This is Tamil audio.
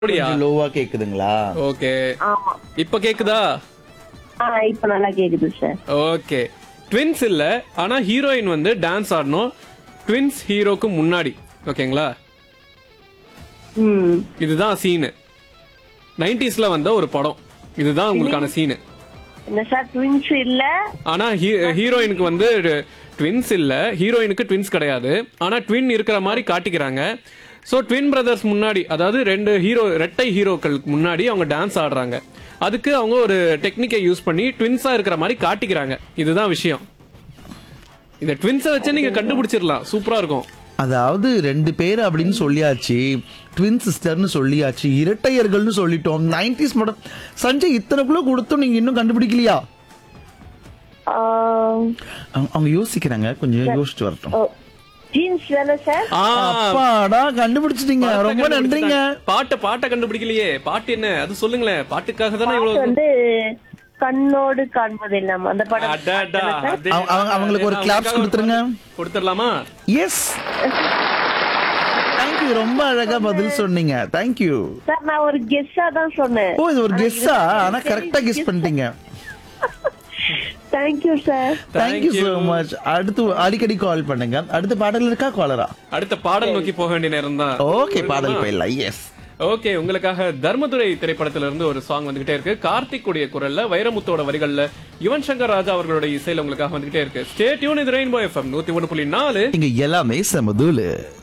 அப்படியா? கொஞ்சம் லோவா கேக்குதுங்களா? ஓகே. ஆமா. இப்ப கேக்குதா? இப்ப நல்லா கேக்குது சார். ஓகே. ட்வின்ஸ் இல்ல, ஆனா ஹீரோயின் வந்து டான்ஸ் ஆடணும். ட்வின்ஸ் ஹீரோக்கு முன்னாடி. ஓகேங்களா? ம். இதுதான் சீனு. 90ஸ்ல வந்த ஒரு படம். இதுதான் உங்களுக்கான சீனு. என்ன சார் ட்வின்ஸ் இல்ல? ஆனா ஹீரோயினுக்கு வந்து ட்வின்ஸ் இல்ல, ஹீரோயினுக்கு ட்வின்ஸ் கிடையாது. ஆனா ட்வின் இருக்கிற மாதிரி காட்டிக்கிறாங்க. சோ ட்வின் பிரதர்ஸ் முன்னாடி, அதாவது ரெட்டை ஹீரோக்களுக்கு முன்னாடி அவங்க டான்ஸ் ஆடுறாங்க. அதுக்கு அவங்க ஒரு டெக்னிக்கை யூஸ் பண்ணி ட்வின்ஸா இருக்கிற மாதிரி காட்டிக்கிறாங்க. இதுதான் விஷயம். இந்த ட்வின்ஸை வச்சு நீங்க கண்டுபிடிச்சிடலாம். சூப்பரா இருக்கும். அதாவது 2 பேர் அப்படின்னு சொல்லியாச்சு, ட்வின் சிஸ்டர்னு சொல்லியாச்சு, இரட்டையர்கள்னு சொல்லிட்டோம். 90s model. சஞ்சய் இத்தனைக்குள்ள கொடுத்தும் நீங்க இன்னும் கண்டுபிடிக்கலையா? ஆ, அவங்க யோசிக்கிறாங்க, கொஞ்சம் யோசிச்சு வரட்டும். ஓ, ஜீன்ஸ் தானே சார்? அப்பாடா கண்டுபிடிச்சிட்டீங்க, ரொம்ப நன்றிங்க. பாட்டை கண்டுபிடிக்கலையே. பாட்டு என்ன அது சொல்லுங்களேன். பாட்டுக்காக தானே பாட்டு இவ்வளவு. வந்து கண்ணோடு காண்பதெல்லாம் அந்த படம். அடடா, அதே. அவங்களுக்கு ஒரு கிளாப்ஸ் கொடுத்துருங்க. கொடுத்துடலாமா? எஸ், தேங்க்யூ, ரொம்ப அழகா பதில் சொன்னீங்க. தேங்க்யூ. சார் நான் ஒரு கெஸ்ஸா தான் சொன்னேன். ஓ, இது ஒரு கெஸ்ஸா? ஆனா கரெக்டா கெஸ் பண்ணிட்டீங்க. Thank you sir. Thank you so much. அடுத்து அடிக்கடி கால் பண்ணுங்க. அடுத்த பாடல் இருக்கா காலரா? அடுத்த பாடல் நோக்கி போக வேண்டிய நேரம் தான். ஓகே, பாடல் போயிடலாம். எஸ். ஓகே, உங்களுக்காக தர்மதுரை திரைப்படத்துல இருந்து ஒரு சாங் வந்துகிட்டே இருக்கு. கார்த்திக் உடைய குரல்ல, வைரமுத்தோட வரிகள்ல, யுவன் சங்கர் ராஜா அவர்களுடைய இசையில உங்களுக்காக வந்துகிட்டே இருக்கு. Stay tune. இது ரெயின்போ எஃப்எம் 101.4. இங்க எல்லாமே சமதூலு.